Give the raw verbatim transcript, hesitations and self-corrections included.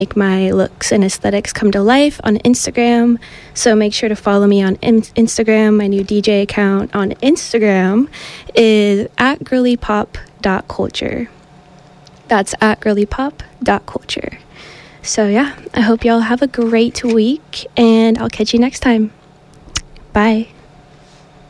make my looks and aesthetics come to life on Instagram. So make sure to follow me on in- Instagram. My new D J account on Instagram is at girlypop dot culture. That's at girlypop dot culture. So yeah, I hope y'all have a great week, and I'll catch you next time. Bye.